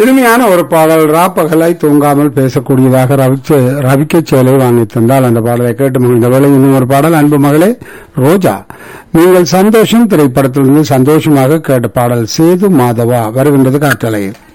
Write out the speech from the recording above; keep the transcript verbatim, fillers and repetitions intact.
இனிமையான ஒரு பாடல் ராப்பகலாய் தூங்காமல் பேசக்கூடியதாக ரவிச்ச ரவிக்க சேலை வாங்கி தந்தால் அந்த பாடலை கேட்டு மகிழ்ந்த வேளை இன்னும் ஒரு பாடல். அன்பு மகளே ரோஜா, நீங்கள் சந்தோஷம் திரைப்படத்திலிருந்து சந்தோஷமாக கேட்ட பாடல் சேது மாதவா வருகின்றது காற்றலையில்.